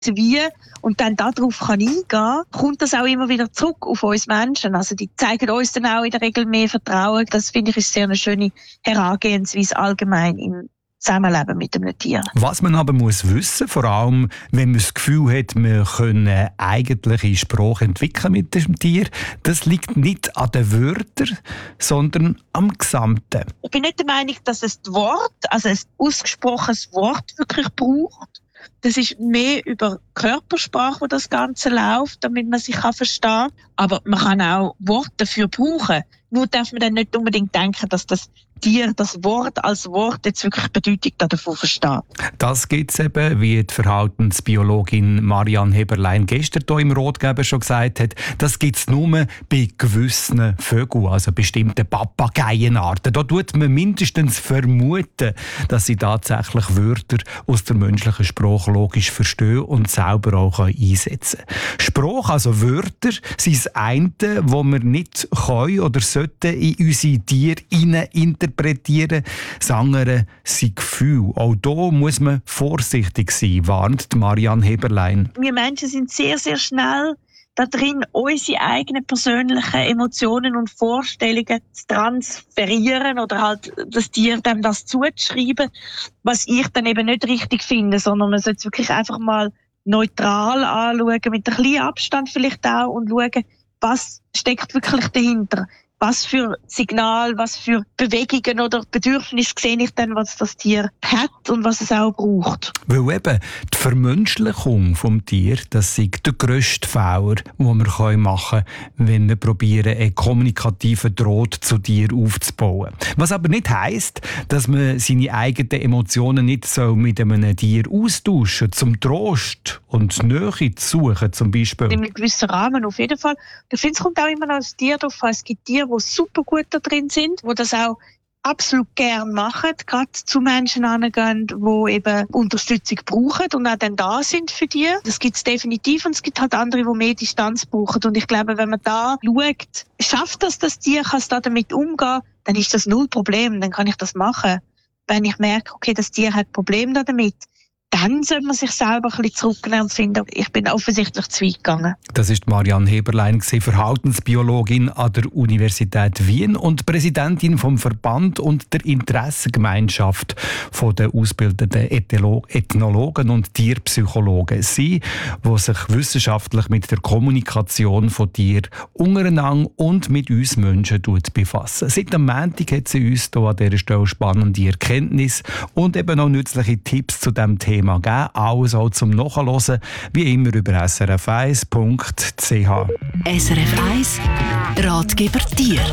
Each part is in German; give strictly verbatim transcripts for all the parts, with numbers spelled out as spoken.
wie und dann darauf kann eingehen, kommt das auch immer wieder zurück auf uns Menschen. Also die zeigen uns dann auch in der Regel mehr Vertrauen. Das finde ich ist sehr eine schöne Herangehensweise allgemein im Zusammenleben mit einem Tier. Was man aber muss wissen, vor allem wenn man das Gefühl hat, man könne eigentliche Sprache entwickeln mit dem Tier, das liegt nicht an den Wörtern, sondern am Gesamten. Ich bin nicht der Meinung, dass es das Wort, also ein ausgesprochenes Wort wirklich braucht. Das ist mehr über Körpersprache, wo das Ganze läuft, damit man sich verstehen kann. Aber man kann auch Worte dafür brauchen. Nur darf man dann nicht unbedingt denken, dass das Tier das Wort als Wort jetzt wirklich Bedeutung davon versteht. Das gibt es eben, wie die Verhaltensbiologin Marianne Heberlein gestern hier im Rotgeber schon gesagt hat, das gibt es nur bei gewissen Vögeln, also bestimmten Papageienarten. Da tut man mindestens vermuten, dass sie tatsächlich Wörter aus der menschlichen Sprache logisch verstehen und selber auch einsetzen können. Sprache, also Wörter, sind das eine, wo wir nicht können oder sollten in unsere Tiere interpretieren. Das andere sind Gefühle. Auch da muss man vorsichtig sein, warnt Marianne Heberlein. Wir Menschen sind sehr, sehr schnell da drin, unsere eigenen persönlichen Emotionen und Vorstellungen zu transferieren oder halt das Tier dem das zuzuschreiben, was ich dann eben nicht richtig finde, sondern man sollte es wirklich einfach mal neutral anschauen, mit ein bisschen Abstand vielleicht auch und schauen, was steckt wirklich dahinter. Was für Signal, was für Bewegungen oder Bedürfnisse sehe ich dann, was das Tier hat und was es auch braucht. Weil eben die Vermenschlichung des Tiers, das ist der grösste Fehler, den wir machen können, wenn wir probieren, einen kommunikativen Draht zu Tier aufzubauen. Was aber nicht heisst, dass man seine eigenen Emotionen nicht so mit einem Tier austauschen soll, zum Trost und Nähe zu suchen zum Beispiel. In einem gewissen Rahmen auf jeden Fall. Ich finde, es kommt auch immer noch das Tier drauf an. Es gibt Tiere, die super gut da drin sind, die das auch absolut gern machen, gerade zu Menschen hingehen, die eben Unterstützung brauchen und auch dann da sind für die. Das gibt es definitiv und es gibt halt andere, die mehr Distanz brauchen. Und ich glaube, wenn man da schaut, schafft das das Tier, kann es da damit umgehen, dann ist das null Problem, dann kann ich das machen. Wenn ich merke, okay, das Tier hat Probleme damit, dann sollte man sich selber ein bisschen zurücknehmen und finden, ich bin offensichtlich zu weit gegangen. Das ist Marianne Heberlein, Verhaltensbiologin an der Universität Wien und Präsidentin vom Verband und der Interessengemeinschaft der ausgebildeten Ethnologen und Tierpsychologen. Sie, die sich wissenschaftlich mit der Kommunikation von Tieren untereinander und mit uns Menschen befassen. Seit am Montag hat sie uns hier an dieser Stelle spannende Erkenntnisse und eben auch nützliche Tipps zu diesem Thema gegeben. Alles auch zum Nachhören, wie immer über s r f eins punkt c h. S R F eins Ratgeber Tier.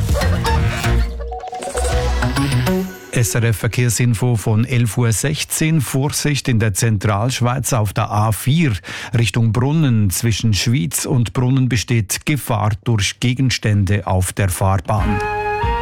S R F Verkehrsinfo von elf Uhr sechzehn. Vorsicht in der Zentralschweiz auf der A vier Richtung Brunnen. Zwischen Schwyz und Brunnen besteht Gefahr durch Gegenstände auf der Fahrbahn.